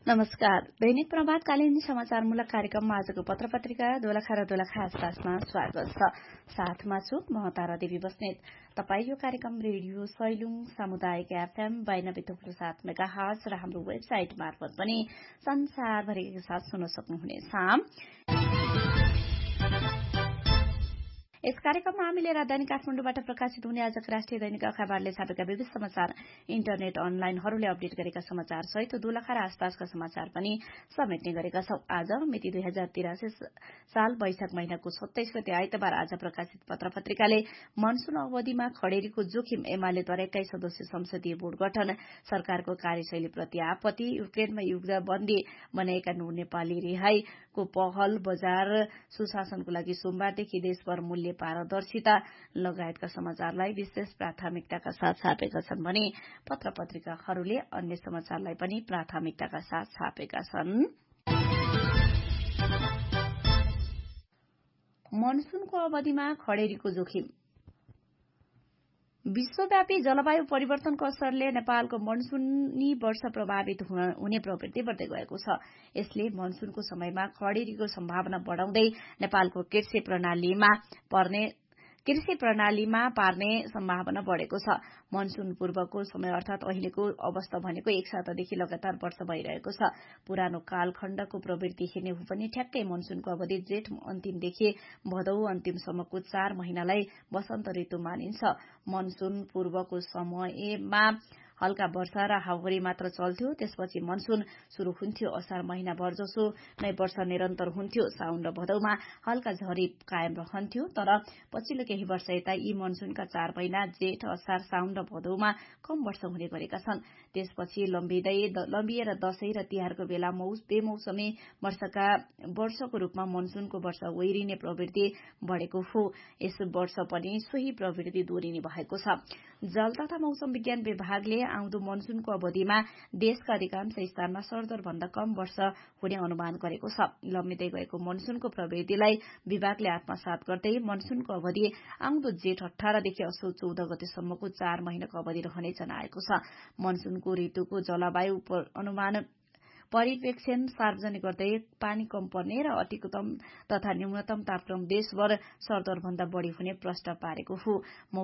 नमस्कार। दैनिक प्रभातकालीन समाचारमूलक कार्यक्रममा आजको पत्रपत्रिका दोलखा र दोलखा आसपासमा स्वागत छ। साथमा छु म तारा देवी बस्नेत। तपाई यो कार्यक्रम रेडियो सैलुङ सामुदायिक एफएम 92.7 मेगाहर्ज र हाम्रो वेबसाइट मार्फत पनि संसारभरिका साथ सुन्न सक्नुहुनेछ। यस कार्यक्रममा हामीले राजधानी काठमाडौँबाट प्रकाशित हुने आजको राष्ट्रिय दैनिक अखबारले छापेका विविध समाचार, इन्टरनेट अनलाइनहरूले अपडेट गरेका समाचार सहित दोलखा र आसपासका समाचार पनि समेट्ने गरेका छौं। आज मिति 2083 साल वैशाख महिनाको 27 गते आइतबार आज प्रकाशित पत्रपत्रिकाले मनसून अवधिमा खडेरीको जोखिम, एमालेद्वारा 21 सदस्यीय संसदीय बोर्ड गठन, सरकारको कार्यशैलीप्रति आपत्ति, युक्रेनमा युद्धबन्दी बनाएका नुर नेपाली रिहाईको पहल, बजार सुशासनको लागि सोमबारदेखि देशभर मूल्य पारदर्शिता लगायतका समाचारलाई विशेष प्राथमिकताका साथ छापेका छन् भने पत्रपत्रिकाहरूले अन्य समाचारलाई पनि प्राथमिकताका साथ छापेका छन्। मनसूनको अवधिमा खडेरीको जोखिम। विश्वव्यापी जलवायु परिवर्तनको असरले नेपालको मनसूनी वर्ष प्रभावित हुने प्रवृत्ति बढ़दै गएको छ। यसले मनसूनको समयमा खडेरीको सम्भावना बढ़ाउँदै नेपालको कृषि प्रणालीमा पार्ने सम्भावना बढ़ेको छ। मनसून पूर्वको समय अर्थात अहिलेको अवस्था भनेको एक सातादेखि लगातार वर्षा भइरहेको छ। पुरानो कालखण्डको प्रवृत्ति हेर्ने हो भने ठ्याक्कै मनसूनको अवधि जेठ अन्तिमदेखि भदौ अन्तिमसम्मको 4 महिनालाई वसन्त ऋतु मानिन्छ। मनसून पूर्वको समयमा हल्का वर्षा र हावाहुरी मात्र चल्थ्यो। त्यसपछि मनसून शुरू हुन्थ्यो। असार महिनाभर जसो नै वर्षा निरन्तर हुन्थ्यो। साउन र भदौमा हल्का झरी कायम रहन्थ्यो। तर पछिल्लो केही वर्ष यता यी मनसूनका 4 महिना जेठ, असार, साउन र भदौमा कम वर्षा हुने गरेका छन्। त्यसपछि लम्बिएर दशैं र तिहारको बेला बेमौसमी वर्षको रूपमा मनसूनको वर्ष ओइरिने प्रवृत्ति बढ़ेको हो। यस वर्ष पनि सोही प्रवृत्ति दोहोरिने भएको छ। जल तथा मौसम विज्ञान विभागले आउँदो मनसूनको अवधिमा देशका अधिकांश स्थानमा सरदरभन्दा कम वर्षा हुने अनुमान गरेको छ। लम्बिँदै गएको मनसूनको प्रवृत्तिलाई विभागले आत्मसात गर्दै मनसूनको अवधि आउँदो जेठ 18 देखि असोज 14 गतेसम्मको 4 महिनाको अवधि रहने जनाएको छ। मनसूनको ऋतुको जलवायु अनुमान परिप्रेक्षण सार्वजनिक गर्दै पानी कम पर्ने र अधिकतम तथा न्यूनतम तापक्रम देशभर सरदरभन्दा बढ़ी हुने प्रश्न पारेको हो।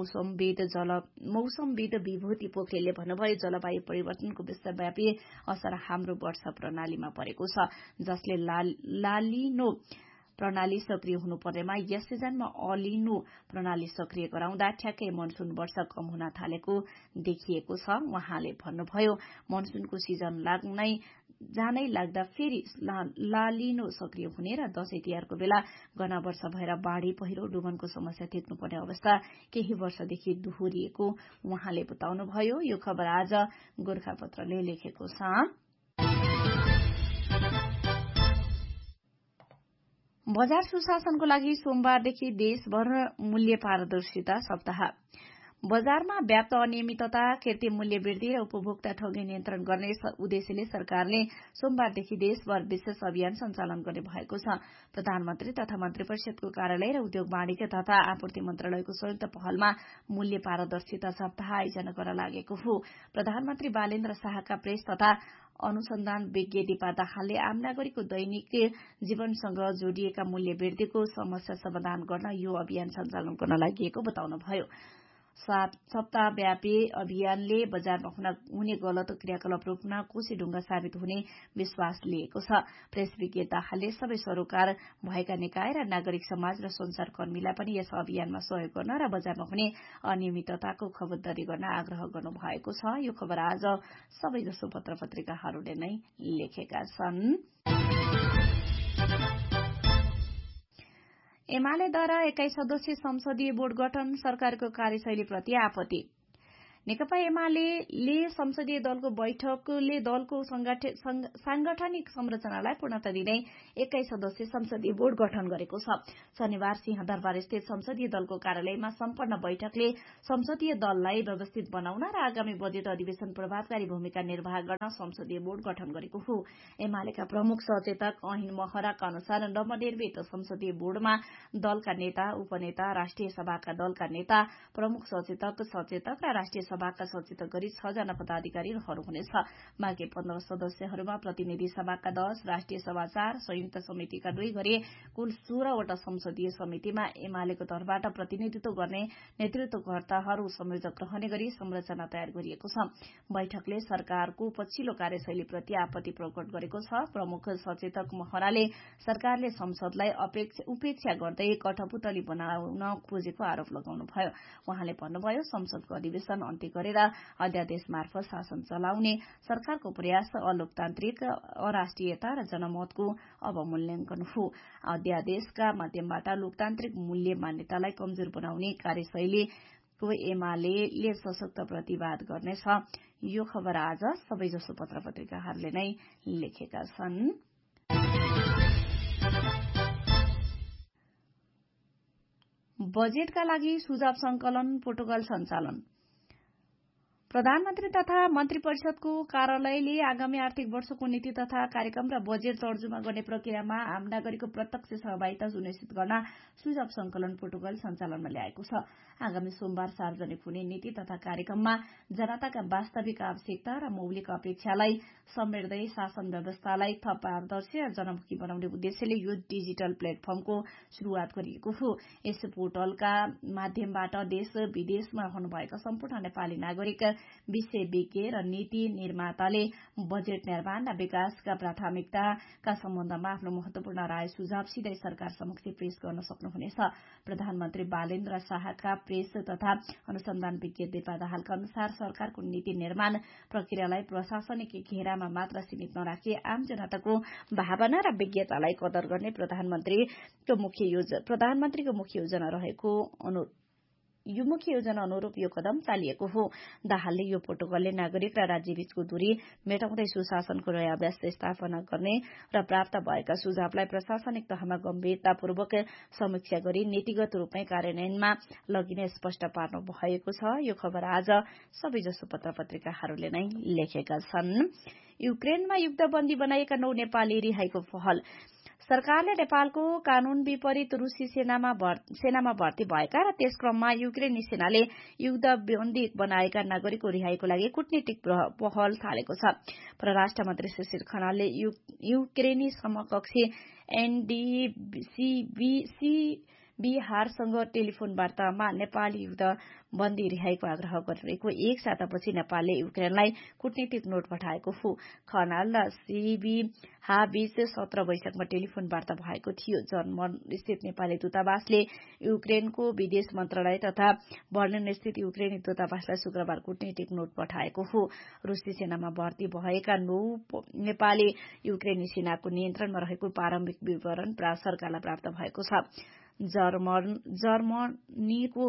मौसमविद विभूति पोखरेलले भन्नुभयो, जलवायु परिवर्तनको विश्वव्यापी असर हाम्रो वर्ष प्रणालीमा परेको छ, जसले लालिनो प्रणाली सक्रिय हुनुपर्नेमा यस सिजनमा अलिनो प्रणाली सक्रिय गराउँदा ठ्याक्कै मनसून वर्ष कम हुन थालेको देखिएको छ। उहाँले भन्नुभयो, मनसूनको सिजन जानै लाग्दा फेरि लालिनो सक्रिय हुने र दशैं तिहारको बेला घना वर्षा भएर बाढ़ी, पहिरो, डुबनको समस्या देख्नुपर्ने अवस्था केही वर्षदेखि दोहोरिएको उहाँले बताउनुभयो। यो खबर आज गोरखापत्रले लेखेको छ। बजार सुशासनको लागि सोमबारदेखि देशभर मूल्य पारदर्शिता सप्ताह। बजारमा व्याप्त अनियमितता, कृत्रिम मूल्य वृद्धि र उपभोक्ता ठगी नियन्त्रण गर्ने उद्देश्यले सरकारले सोमबारदेखि देशभर विशेष अभियान सञ्चालन गर्ने भएको छ। प्रधानमन्त्री तथा मन्त्री परिषदको कार्यालय र उद्योग वाणिज्य तथा आपूर्ति मन्त्रालयको संयुक्त पहलमा मूल्य पारदर्शिता सप्ताह आयोजना गर्न लागेको हो। प्रधानमन्त्री बालेन्द्र शाहका प्रेस तथा अनुसन्धान विज्ञ दिपा दाहालले आम नागरिकको दैनिक जीवनसँग जोडिएका मूल्य वृद्धिको समस्या समाधान गर्न यो अभियान सञ्चालन गर्न लागि बताउनुभयो। सप्ताहव्यापी अभियानले बजारमा हुने गलत क्रियाकलाप रोक्न कोसीढुङ्गा साबित हुने विश्वास लिएको छ। प्रेस विज्ञ दाहालले सबै सरोकार भएका निकाय र नागरिक समाज र संचारकर्मीलाई पनि यस अभियानमा सहयोग गर्न र बजारमा हुने अनियमितताको खबरदारी गर्न आग्रह गर्नु भएको छ। यो खबर आज सबैजसो पत्रपत्रिकाहरूले नै लेखेका छन्। एमालेद्वारा 21 सदस्यीय संसदीय बोर्ड गठन, सरकारको कार्यशैलीप्रति आपत्ति। नेकपा एमाले संसदीय दलको बैठकले दलको सांगठनिक संरचनालाई पूर्णता दिँदै 21 सदस्यीय संसदीय बोर्ड गठन गरेको छ। शनिबार सिंहदरबार स्थित संसदीय दलको कार्यालयमा सम्पन्न बैठकले संसदीय दललाई व्यवस्थित बनाउन र आगामी बजेट अधिवेशन प्रभावकारी भूमिका निर्वाह गर्न संसदीय बोर्ड गठन गरेको हो। एमालेका प्रमुख सचेतक अहिन महराका अनुसार नवनिर्मित संसदीय बोर्डमा दलका नेता, उपनेता, राष्ट्रिय सभाका दलका नेता, प्रमुख सचेतक र राष्ट्रिय सभाका सचेतक गरी 6 जना पदाधिकारी रहनुहुनेछ। बाँकी 15 सदस्यहरूमा प्रतिनिधि सभाका 10, राष्ट्रिय सभा 4, संयुक्त समितिका 2 गरी कुल 16 वटा संसदीय समितिमा एमालेको तर्फबाट प्रतिनिधित्व गर्ने नेतृत्वकर्ताहरू संयोजक रहने गरी संरचना तयार गरिएको छ। बैठकले सरकारको पछिल्लो कार्यशैलीप्रति आपत्ति प्रकट गरेको छ। प्रमुख सचेतक महराले सरकारले संसदलाई उपेक्षा गर्दै कठपुतली बनाउन खोजेको आरोप लगाउनुभयो। उहाँले भन्नुभयो, संसदको अधिवेशन अन्त्य गरेर अध्यादेश मार्फत शासन चलाउने सरकारको प्रयास अलोकतान्त्रिक, अराष्ट्रियता र जनमतको अवमूल्यांकन हो। अध्यादेशका माध्यमबाट लोकतान्त्रिक मूल्य मान्यतालाई कमजोर बनाउने कार्यशैलीको एमाले सशक्त प्रतिवाद गर्नेछ। यो खबर आज सबैजसो पत्रपत्रिकाहरूले नै लेखेका छन्। बजेटका लागि सुझाव संकलन पोर्टुगल सञ्चालन। प्रधानमन्त्री तथा मन्त्री परिषदको कार्यालयले आगामी आर्थिक वर्षको नीति तथा कार्यक्रम र बजेट तर्जुमा गर्ने प्रक्रियामा आम नागरिकको प्रत्यक्ष सहभागिता सुनिश्चित गर्न सुझाव संकलन पोर्टुगल सञ्चालनमा ल्याएको छ। आगामी सोमबार सार्वजनिक हुने नीति तथा कार्यक्रममा जनताका वास्तविक आवश्यकता र मौलिक अपेक्षालाई समेट्दै शासन व्यवस्थालाई थप पारदर्शी र जनमुखी बनाउने उद्देश्यले यो डिजिटल प्लेटफर्मको शुरूआत गरिएको हो। यस पोर्टलका माध्यमबाट देश विदेशमा रहनुभएका सम्पूर्ण नेपाली नागरिक, विषयविज्ञ र नीति निर्माताले बजेट निर्माण र विकासका प्राथमिकताका सम्बन्धमा आफ्नो महत्वपूर्ण राय सुझाव सिधै सरकार समक्ष पेश गर्न सक्नुहुनेछ। प्रधानमन्त्री बालेन्द्र शाहका प्रेस तथा अनुसन्धान विज्ञ दिपा दाहालका अनुसार सरकारको नीति निर्माण प्रक्रियालाई प्रशासनिक घेरामा मात्र सीमित नराखी आम जनताको भावना र विज्ञतालाई कदर गर्ने प्रधानमन्त्रीको मुख्य योजना रहेको अनुरूप यो कदम चालिएको हो। दाहालले यो पोर्टुगलले नागरिक र राज्यबीचको दूरी मेटाउँदै सुशासनको नयाँ व्यवस्था स्थापना गर्ने र प्राप्त भएका सुझावलाई प्रशासनिक तहमा गम्भीरतापूर्वक समीक्षा गरी नीतिगत रूपमै कार्यान्वयनमा लगिने स्पष्ट पार्नु भएको छ। यो खबर आज सबैजसो पत्रपत्रिकाहरूले नै लेखेका छन्। युक्रेनमा युद्धबन्दी बनाएका 9 नेपाली रिहाईको पहल। सरकारले नेपालको कानून विपरीत रूसी सेनामा भर्ती भएका र त्यस क्रममा युक्रेनी सेनाले युद्धबन्दी बनाएका नागरिकको रिहाईको लागि कूटनीतिक पहल थालेको छ। परराष्ट्र मन्त्री सुशील खनालले युक्रेनी समकक्षी बिहारसँग टेलिफोन वार्तामा नेपाली युद्धबन्दी रिहाईको आग्रह गरेको एक सातापछि नेपालले युक्रेनलाई कूटनीतिक नोट पठाएको हो। खनाल र बीच 17 वैशाखमा टेलिफोन वार्ता भएको थियो। जर्मन स्थित नेपाली दूतावासले युक्रेनको विदेश मन्त्रालय तथा बर्लिन स्थित युक्रेनी दूतावासलाई शुक्रबार कूटनीतिक नोट पठाएको हो। रूसी सेनामा भर्ती भएका 9 नेपाली युक्रेनी सेनाको नियन्त्रणमा रहेको प्रारम्भिक विवरण सरकारलाई प्राप्त भएको छ। जर्मनीको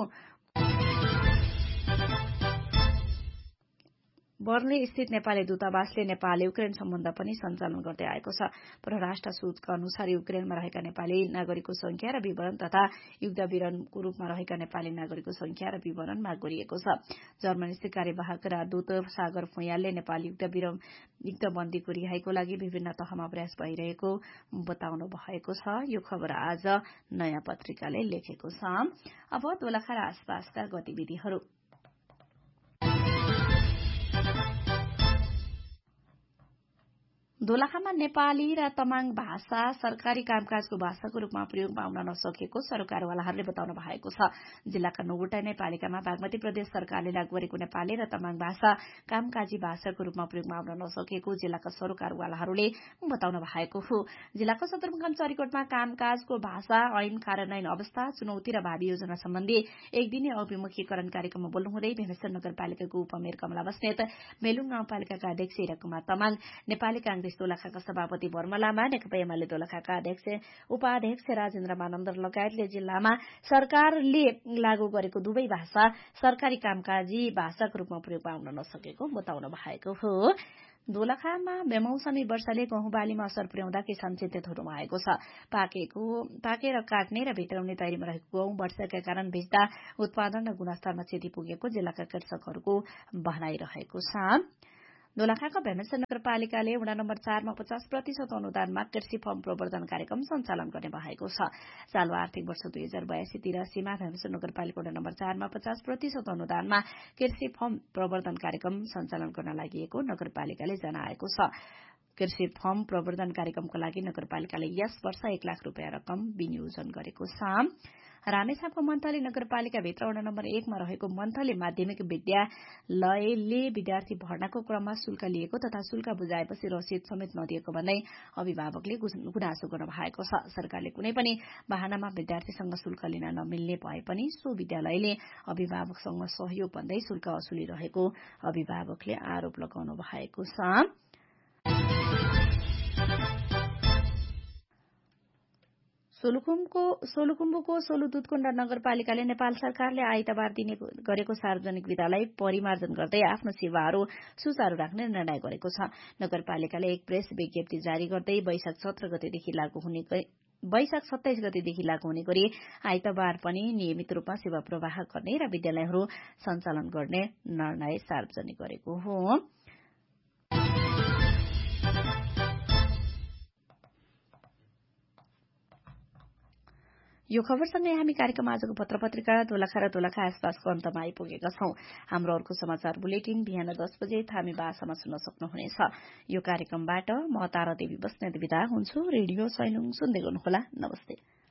बर्लिन स्थित नेपाली दूतावासले नेपाल युक्रेन सम्बन्ध पनि सञ्चालन गर्दै आएको छ। परराष्ट्र सूचका अनुसार युक्रेनमा रहेका नेपाली नागरिकको संख्या र विवरण तथा युद्धविरणको रूपमा रहेका नेपाली नागरिकको संख्या र विवरण माग गरिएको छ। जर्मन स्थित कार्यवाहक राजदूत सागर फुयालले नेपाली युद्धबन्दीको रिहाईको लागि विभिन्न तहमा प्रयास भइरहेको बताउनु भएको छ। यो खबर आज नयाँ पत्रिकाले लेखेको छ। अब दोलखा र आसपासका गतिविधिहरू। दोलखामा नेपाली र तमाङ भाषा सरकारी कामकाजको भाषाको रूपमा प्रयोगमा आउन नसकेको सरकारवालाहरूले बताउनु भएको छ। जिल्लाका 9 वटा नगरपालिकामा बागमती प्रदेश सरकारले लागू गरेको नेपाली र तमाङ भाषा कामकाजी भाषाको रूपमा प्रयोगमा आउन नसकेको जिल्लाका सरकारवालाहरूले बताउनु भएको हो। जिल्लाको सदरमुकाम चरीकोटमा कामकाजको भाषा ऐन कार्यान्वयन अवस्था, चुनौती र भावी योजना सम्बन्धी एक दिने अभिमुखीकरण कार्यक्रममा बोल्नुहुँदै भीमेश्वर नगरपालिकाको उपमेयर कमला बस्नेत, मेलुङ गाउँपालिकाका अध्यक्ष हिराकुमार तामाङ, नेपाली कांग्रेस दोलखाका सभापति वर्मा लामा, नेकपा एमाले दोलखाका उपाध्यक्ष राजेन्द्र मानन्दर लगायतले जिल्लामा सरकारले लागू गरेको दुवै भाषा सरकारी कामकाजी भाषाको रूपमा प्रयोगमा आउन नसकेको बताउनु भएको हो। दोलखामा बेमौसमी वर्षाले गहुँ बालीमा असर पुर्याउँदा किसान चिन्तित हुनु भएको छ। पाकेर काट्ने र भित्राउने तयारीमा रहेको गहुँ वर्षाका कारण भिज्दा उत्पादन र गुणस्तरमा क्षति पुगेको जिल्लाका कृषकहरूको भनाइरहेको छ। दोलखाका भेमेश्वर नगरपालिकाले वडा नम्बर 4 मा 50% अनुदानमा कृषि फर्म प्रवर्धन कार्यक्रम सञ्चालन गर्ने भएको छ। चालु आर्थिक वर्ष 2082-83 मा भेमेश्वर नगरपालिका वडा नम्बर 4 मा 50% अनुदानमा कृषि फर्म प्रवर्धन कार्यक्रम सञ्चालन गर्न लागि नगरपालिकाले जनाएको छ। कृषि फर्म प्रवर्धन कार्यक्रमको लागि नगरपालिकाले यस वर्ष 1 लाख रुपियाँ रकम विनियोजन गरेको छ। रामेछापको मन्थली नगरपालिकाभित्र वडा नम्बर 1 मा रहेको मन्थली माध्यमिक विद्यालयले विद्यार्थी भर्नाको क्रममा शुल्क लिएको तथा शुल्क बुझाएपछि रसिद समेत नदिएको भन्दै अभिभावकले गुनासो गर्नु भएको छ। सरकारले कुनै पनि बहानामा विद्यार्थीसँग शुल्क लिन नमिल्ने भए पनि सो विद्यालयले अभिभावकसँग सहयोग भन्दै शुल्क असुलिरहेको अभिभावकले आरोप लगाउनु भएको छ। सोलुखुम्बुको सोलुदुधकुण्ड नगरपालिकाले नेपाल सरकारले आइतबार दिने गरेको सार्वजनिक विदालाई परिमार्जन गर्दै आफ्नो सेवाहरू सुचारू राख्ने निर्णय गरेको छ। नगरपालिकाले एक प्रेस विज्ञप्ति जारी गर्दै वैशाख 27 गतेदेखि लागू हुने गरी आइतबार पनि नियमित रूपमा सेवा प्रवाह गर्ने र विद्यालयहरू सञ्चालन गर्ने निर्णय सार्वजनिक गरेको हो। यो खबरसँगै हामी कार्यक्रम आजको पत्र-पत्रिका दोलखा र दोलखा आसपासको अन्तमा आइपुगेका छौं। हाम्रो अर्को समाचार बुलेटिन बिहान 10 बजे थामी भाषामा सुन्न सक्नुहुनेछ। यो कार्यक्रमबाट म तारा देवी बस्नेत बिदा हुन्छु। रेडियो सैलुङ सुन्दै गर्नुहोला। नमस्ते।